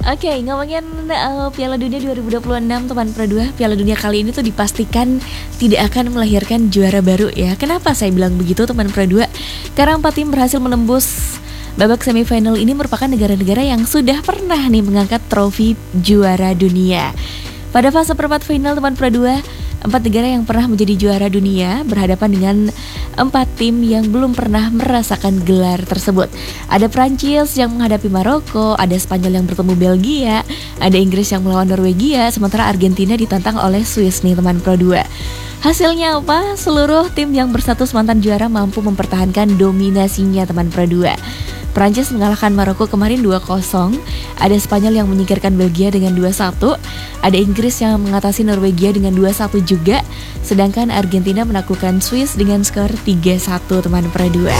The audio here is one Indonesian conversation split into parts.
Oke, ngomongin Piala Dunia 2026 teman Pro 2, Piala Dunia kali ini tuh dipastikan tidak akan melahirkan juara baru ya. Kenapa saya bilang begitu teman Pro 2? Karena 4 tim berhasil menembus babak semifinal ini merupakan negara-negara yang sudah pernah nih mengangkat trofi juara dunia. Pada fase perempat final teman Pro 2, 4 negara yang pernah menjadi juara dunia berhadapan dengan 4 tim yang belum pernah merasakan gelar tersebut. Ada Prancis yang menghadapi Maroko, ada Spanyol yang bertemu Belgia, ada Inggris yang melawan Norwegia, sementara Argentina ditantang oleh Swiss nih teman Pro 2. Hasilnya apa? Seluruh tim yang berstatus mantan juara mampu mempertahankan dominasinya teman Pro 2. Prancis mengalahkan Maroko kemarin 2-0, ada Spanyol yang menyingkirkan Belgia dengan 2-1, ada Inggris yang mengatasi Norwegia dengan 2-1 juga, sedangkan Argentina menaklukkan Swiss dengan skor 3-1 teman Pro 2.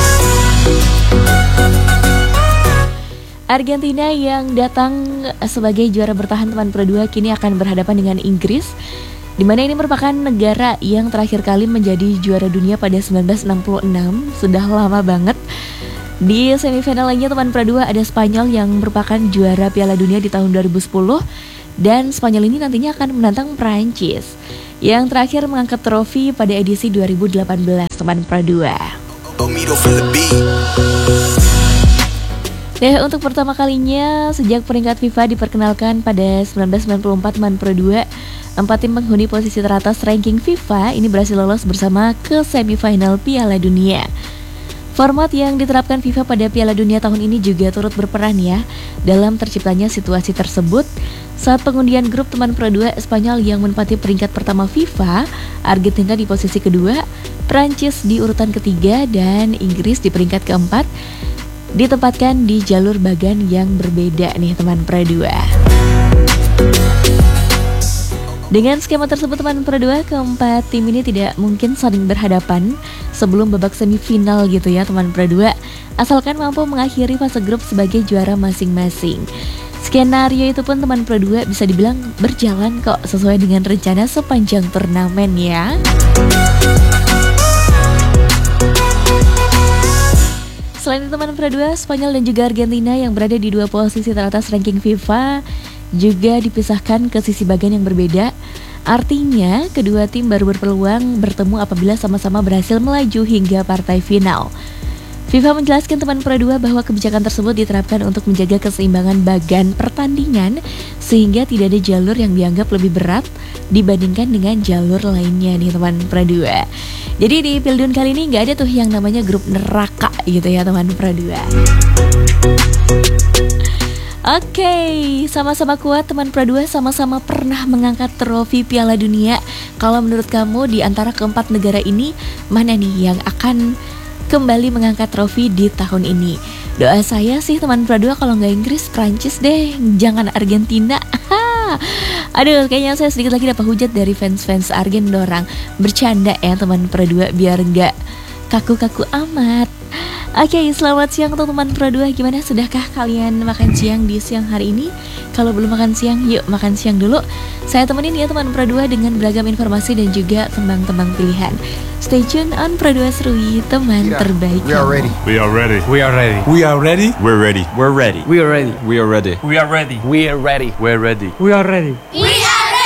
Argentina yang datang sebagai juara bertahan teman Pro 2 kini akan berhadapan dengan Inggris, di mana ini merupakan negara yang terakhir kali menjadi juara dunia pada 1966, sudah lama banget. Di semifinal lainnya teman Pro 2 ada Spanyol yang merupakan juara Piala Dunia di tahun 2010, dan Spanyol ini nantinya akan menantang Prancis yang terakhir mengangkat trofi pada edisi 2018 teman Pro 2. Untuk pertama kalinya sejak peringkat FIFA diperkenalkan pada 1994 teman Pro 2, 4 tim penghuni posisi teratas ranking FIFA ini berhasil lolos bersama ke semifinal Piala Dunia. Format yang diterapkan FIFA pada Piala Dunia tahun ini juga turut berperan ya dalam terciptanya situasi tersebut. Saat pengundian grup teman Pro 2, Spanyol yang menempati peringkat pertama FIFA, Argentina di posisi kedua, Prancis di urutan ketiga, dan Inggris di peringkat keempat, ditempatkan di jalur bagan yang berbeda nih teman Pro 2. Dengan skema tersebut teman Pro 2, keempat tim ini tidak mungkin saling berhadapan sebelum babak semifinal gitu ya teman Pro 2, asalkan mampu mengakhiri fase grup sebagai juara masing-masing. Skenario itu pun teman Pro 2 bisa dibilang berjalan kok sesuai dengan rencana sepanjang turnamen ya. Selain itu teman Pro 2, Spanyol dan juga Argentina yang berada di dua posisi teratas ranking FIFA juga dipisahkan ke sisi bagian yang berbeda. Artinya, kedua tim baru berpeluang bertemu apabila sama-sama berhasil melaju hingga partai final. FIFA menjelaskan teman Pro 2 bahwa kebijakan tersebut diterapkan untuk menjaga keseimbangan bagan pertandingan sehingga tidak ada jalur yang dianggap lebih berat dibandingkan dengan jalur lainnya nih teman Pro 2. Jadi di Piala Dunia kali ini nggak ada tuh yang namanya grup neraka gitu ya teman Pro 2. Oke, sama-sama kuat teman Pro 2, sama-sama pernah mengangkat trofi Piala Dunia. Kalau menurut kamu di antara keempat negara ini, mana nih yang akan kembali mengangkat trofi di tahun ini? Doa saya sih teman Pro 2 kalau nggak Inggris, Prancis deh, jangan Argentina. Aduh, kayaknya saya sedikit lagi dapat hujat dari fans-fans Argen dorang. Bercanda ya teman Pro 2 biar nggak kaku-kaku amat. Oke, selamat siang teman-teman Pro 2. Gimana, sudahkah kalian makan siang di siang hari ini? Kalau belum makan siang, yuk makan siang dulu. Saya temenin ya teman Pro 2 dengan beragam informasi dan juga tembang-tembang pilihan. Stay tune on Pro 2 Serui, teman terbaik. We are ready. We are ready. We are ready. We are ready. We're ready. We're ready. We are ready. We are ready. We are ready. We are ready. We're ready. We are ready. We